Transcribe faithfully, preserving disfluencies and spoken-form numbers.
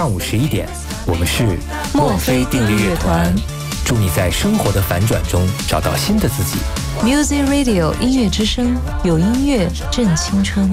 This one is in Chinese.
上午十一点，我们是墨菲定律乐团， 祝你在生活的反转中找到新的自己。 Music Radio 音乐之声，有音乐正青春。